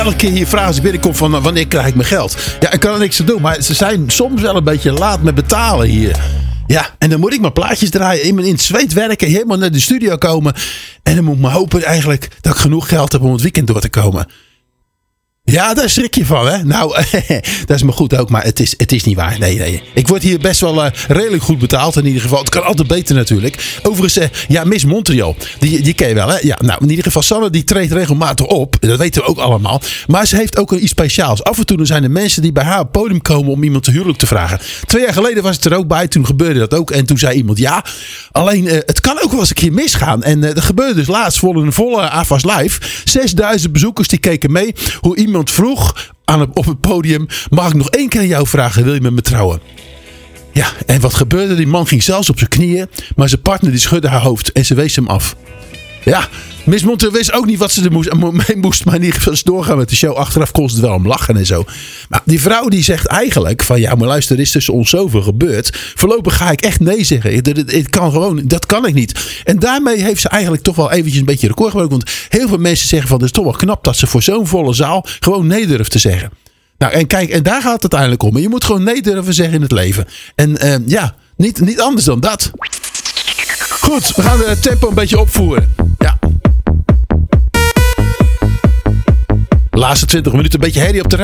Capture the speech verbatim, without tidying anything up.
Elke keer hier vragen als ik binnenkom van uh, wanneer krijg ik mijn geld? Ja, ik kan er niks aan doen. Maar ze zijn soms wel een beetje laat met betalen hier. Ja, en dan moet ik mijn plaatjes draaien. In, in het zweet werken. Helemaal naar de studio komen. En dan moet ik maar hopen eigenlijk dat ik genoeg geld heb om het weekend door te komen. Ja, daar schrik je van, hè? Nou, dat is me goed ook, maar het is, het is niet waar. Nee, nee. Ik word hier best wel uh, redelijk goed betaald in ieder geval. Het kan altijd beter natuurlijk. Overigens, uh, ja, Miss Montreal, die, die ken je wel, hè? Ja, nou, in ieder geval, Sanne, die treedt regelmatig op. Dat weten we ook allemaal. Maar ze heeft ook iets speciaals. Af en toe zijn er mensen die bij haar op het podium komen om iemand te huwelijk te vragen. Twee jaar geleden was het er ook bij. Toen gebeurde dat ook. En toen zei iemand ja. Alleen, uh, het kan ook wel eens een keer misgaan. En uh, dat gebeurde dus laatst vol een volle A F A S Live. zesduizend bezoekers die keken mee hoe iemand vroeg aan het, op het podium: mag ik nog één keer aan jou vragen, wil je met me trouwen? Ja, en wat gebeurde? Die man ging zelfs op zijn knieën, maar zijn partner die schudde haar hoofd en ze wees hem af. Ja, Miss Montreal wist ook niet wat ze er moest, mee moest, maar in ieder geval doorgaan met de show. Achteraf kon ze het wel om lachen en zo. Maar die vrouw die zegt eigenlijk van ja, maar luister, er is tussen ons zoveel gebeurd. Voorlopig ga ik echt nee zeggen. Dat, dat, kan gewoon, dat kan ik niet. En daarmee heeft ze eigenlijk toch wel eventjes een beetje record gebroken. Want heel veel mensen zeggen van het is toch wel knap dat ze voor zo'n volle zaal gewoon nee durft te zeggen. Nou, en kijk, en daar gaat het uiteindelijk om. En je moet gewoon nee durven zeggen in het leven. En uh, ja, niet, niet anders dan dat. Goed, we gaan de tempo een beetje opvoeren. Ja. De laatste twintig minuten een beetje herrie op de